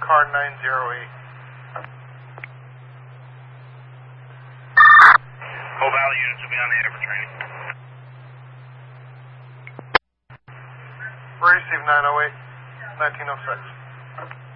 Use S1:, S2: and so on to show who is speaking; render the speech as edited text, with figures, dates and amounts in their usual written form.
S1: car 908.
S2: Whole Valley units will be on the air for training.
S1: Receive 908, 1906.